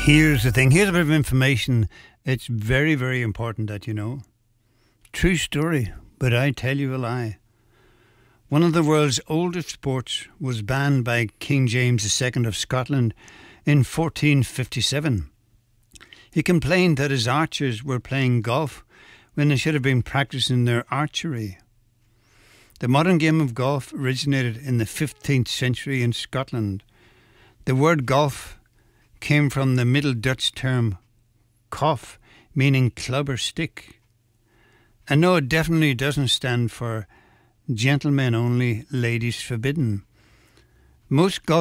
Here's the thing. Here's a bit of information. It's very, very important that you know. True story, but I tell you a lie. One of the world's oldest sports was banned by King James II of Scotland in 1457. He complained that his archers were playing golf when they should have been practicing their archery. The modern game of golf originated in the 15th century in Scotland. The word golf came from the Middle Dutch term kof, meaning club or stick. And no, it definitely doesn't stand for gentlemen only, ladies forbidden. Most golf